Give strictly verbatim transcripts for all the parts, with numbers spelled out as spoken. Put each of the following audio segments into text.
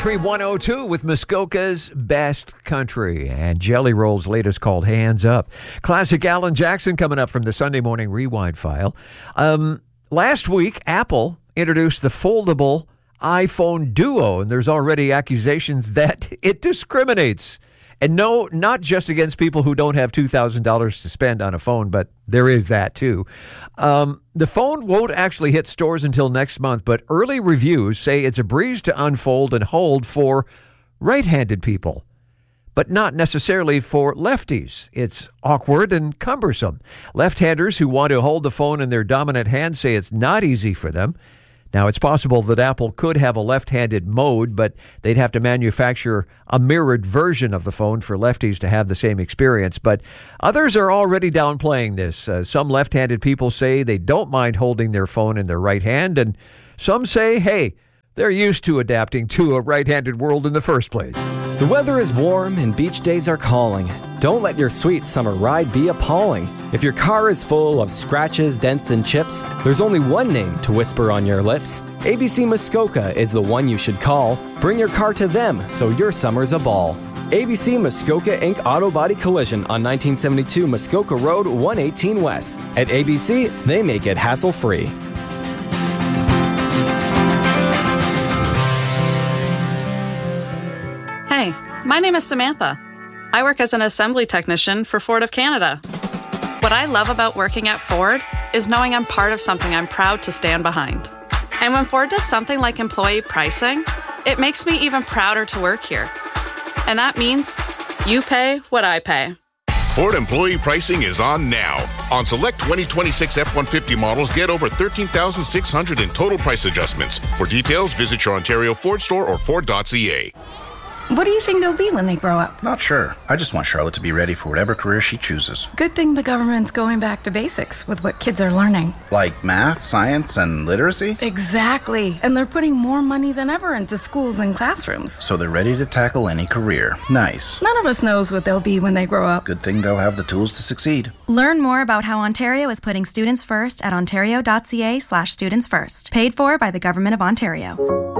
Country one oh two with Muskoka's Best Country and Jelly Roll's latest called Hands Up. Classic Alan Jackson coming up from the Sunday Morning Rewind file. Um, last week, Apple introduced the foldable iPhone Duo, and there's already accusations that it discriminates. And no, not just against people who don't have two thousand dollars to spend on a phone, but there is that too. Um, the phone won't actually hit stores until next month, but early reviews say it's a breeze to unfold and hold for right-handed people, but not necessarily for lefties. It's awkward and cumbersome. Left-handers who want to hold the phone in their dominant hand say it's not easy for them. Now, it's possible that Apple could have a left-handed mode, but they'd have to manufacture a mirrored version of the phone for lefties to have the same experience. But others are already downplaying this. Uh, some left-handed people say they don't mind holding their phone in their right hand, and some say, hey, they're used to adapting to a right-handed world in the first place. The weather is warm and beach days are calling. Don't let your sweet summer ride be appalling. If your car is full of scratches, dents, and chips, there's only one name to whisper on your lips. A B C Muskoka is the one you should call. Bring your car to them so your summer's a ball. A B C Muskoka Incorporated Auto Body Collision on nineteen seventy-two Muskoka Road, one eighteen West. At A B C, they make it hassle-free. Hey, my name is Samantha. I work as an assembly technician for Ford of Canada. What I love about working at Ford is knowing I'm part of something I'm proud to stand behind. And when Ford does something like employee pricing, it makes me even prouder to work here. And that means you pay what I pay. Ford employee pricing is on now. On select twenty twenty-six F one fifty models, get over thirteen thousand six hundred dollars in total price adjustments. For details, visit your Ontario Ford store or Ford dot C A. What do you think they'll be when they grow up? Not sure. I just want Charlotte to be ready for whatever career she chooses. Good thing the government's going back to basics with what kids are learning. Like math, science, and literacy? Exactly. And they're putting more money than ever into schools and classrooms. So they're ready to tackle any career. Nice. None of us knows what they'll be when they grow up. Good thing they'll have the tools to succeed. Learn more about how Ontario is putting students first at ontario dot c a slash students first. Paid for by the Government of Ontario.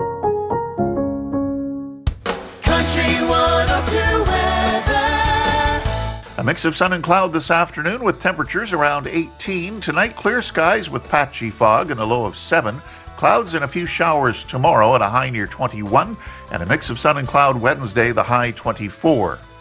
A mix of sun and cloud this afternoon with temperatures around eighteen. Tonight, clear skies with patchy fog and a low of seven. Clouds and a few showers tomorrow at a high near twenty-one. And a mix of sun and cloud Wednesday, the high twenty-four.